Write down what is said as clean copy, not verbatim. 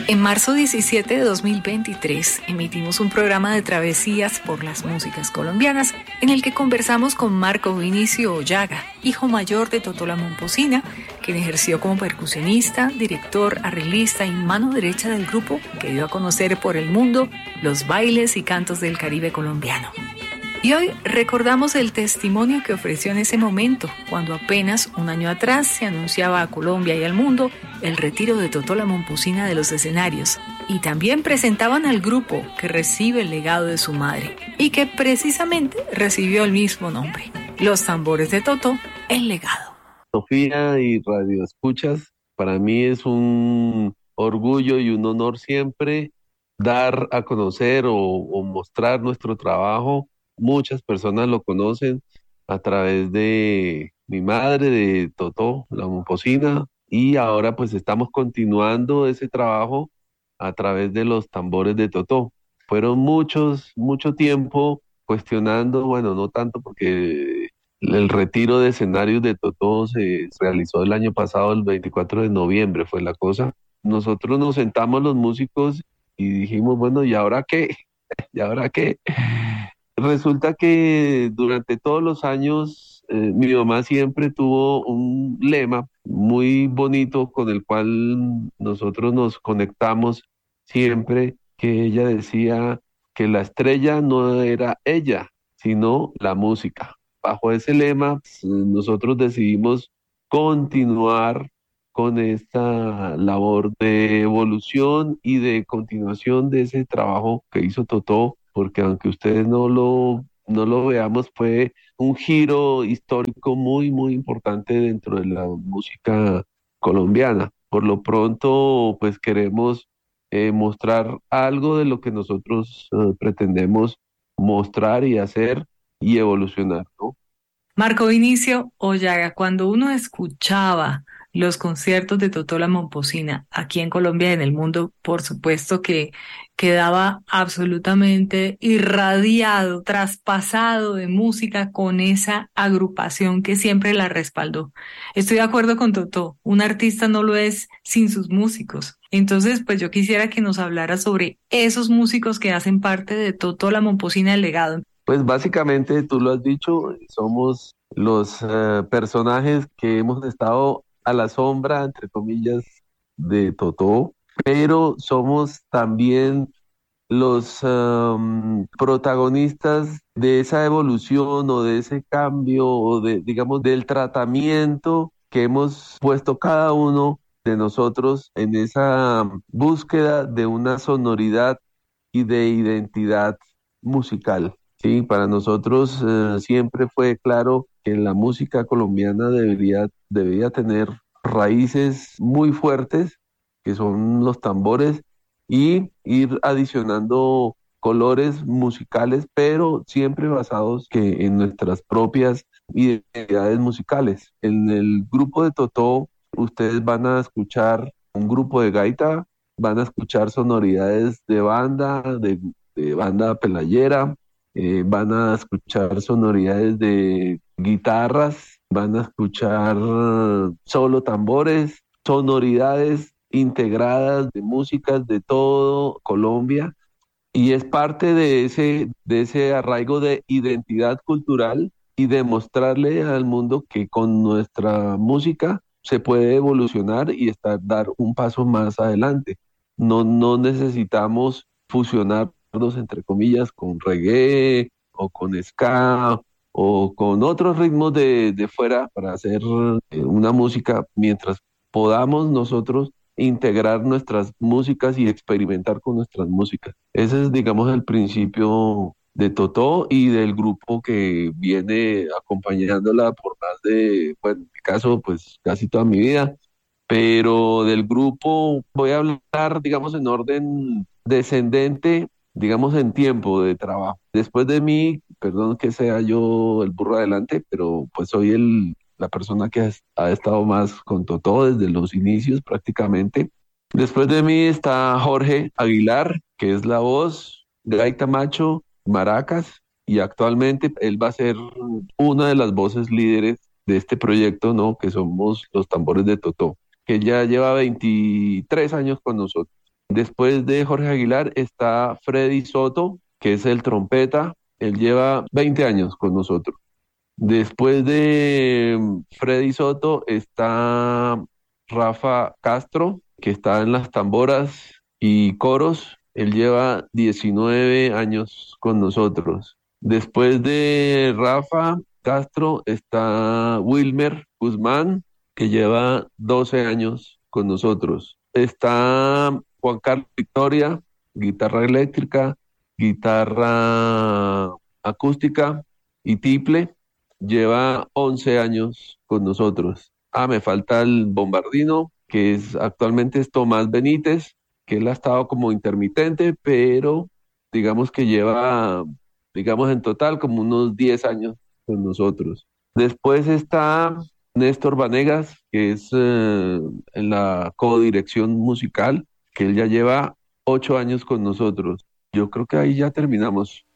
En marzo 17 de 2023 emitimos un programa de travesías por las músicas colombianas en el que conversamos con Marco Vinicio Ollaga, hijo mayor de Totó La Momposina, quien ejerció como percusionista, director, arreglista y mano derecha del grupo que dio a conocer por el mundo los bailes y cantos del Caribe colombiano. Y hoy recordamos el testimonio que ofreció en ese momento, cuando apenas un año atrás se anunciaba a Colombia y al mundo el retiro de Totó La Momposina de los escenarios. Y también presentaban al grupo que recibe el legado de su madre y que precisamente recibió el mismo nombre, Los Tambores de Totó, el legado. Sofía y Radio Escuchas, para mí es un orgullo y un honor siempre dar a conocer o mostrar nuestro trabajo. Muchas personas lo conocen a través de mi madre, de Totó La Momposina, y ahora pues estamos continuando ese trabajo a través de los tambores de Totó. Fueron mucho tiempo cuestionando, bueno, no tanto porque el retiro de escenarios de Totó se realizó el año pasado, el 24 de noviembre fue la cosa. Nosotros nos sentamos los músicos y dijimos, bueno, ¿y ahora qué? ¿Y ahora qué? Resulta que durante todos los años mi mamá siempre tuvo un lema muy bonito con el cual nosotros nos conectamos siempre, que ella decía que la estrella no era ella, sino la música. Bajo ese lema, pues, nosotros decidimos continuar con esta labor de evolución y de continuación de ese trabajo que hizo Totó, porque aunque ustedes no lo veamos, fue un giro histórico muy importante dentro de la música colombiana. Por lo pronto, pues queremos mostrar algo de lo que nosotros pretendemos mostrar y hacer y evolucionar, ¿no? Marco Vinicio Ollaga, cuando uno escuchaba los conciertos de Totó La Momposina aquí en Colombia y en el mundo, por supuesto que quedaba absolutamente irradiado, traspasado de música con esa agrupación que siempre la respaldó. Estoy de acuerdo con Totó, un artista no lo es sin sus músicos. Entonces, pues yo quisiera que nos hablara sobre esos músicos que hacen parte de Totó La Momposina, el legado. Pues básicamente tú lo has dicho, somos los personajes que hemos estado a la sombra, entre comillas, de Totó, pero somos también los protagonistas de esa evolución o de ese cambio o de, digamos, del tratamiento que hemos puesto cada uno de nosotros en esa búsqueda de una sonoridad y de identidad musical. Sí, para nosotros siempre fue claro que la música colombiana debería tener raíces muy fuertes, que son los tambores, y ir adicionando colores musicales, pero siempre basados en nuestras propias identidades musicales. En el grupo de Totó, ustedes van a escuchar un grupo de gaita, van a escuchar sonoridades de banda pelayera, van a escuchar sonoridades de guitarras, van a escuchar solo tambores, sonoridades integradas de músicas de todo Colombia, y es parte de ese arraigo de identidad cultural y demostrarle al mundo que con nuestra música se puede evolucionar y dar un paso más adelante. No necesitamos fusionarnos, entre comillas, con reggae o con ska o con otros ritmos de fuera para hacer una música, mientras podamos nosotros integrar nuestras músicas y experimentar con nuestras músicas. Ese es, digamos, el principio de Totó y del grupo que viene acompañándola por más de, bueno, en mi caso, pues casi toda mi vida. Pero del grupo voy a hablar, digamos, en orden descendente, digamos, en tiempo de trabajo. Después de mí, perdón que sea yo el burro adelante, pero pues soy la persona que ha estado más con Totó desde los inicios prácticamente. Después de mí está Jorge Aguilar, que es la voz, gaita macho, maracas, y actualmente él va a ser una de las voces líderes de este proyecto, ¿no? Que somos los tambores de Totó, que ya lleva 23 años con nosotros. Después de Jorge Aguilar está Freddy Soto, que es el trompeta. Él lleva 20 años con nosotros. Después de Freddy Soto está Rafa Castro, que está en las tamboras y coros. Él lleva 19 años con nosotros. Después de Rafa Castro está Wilmer Guzmán, que lleva 12 años con nosotros. Está Juan Carlos Victoria, guitarra eléctrica, guitarra acústica y tiple. Lleva 11 años con nosotros. Me falta el bombardino, que actualmente es Tomás Benítez, que él ha estado como intermitente, pero digamos que lleva, digamos en total, como unos 10 años con nosotros. Después está Néstor Vanegas, que es en la codirección musical, que él ya lleva 8 años con nosotros. Yo creo que ahí ya terminamos.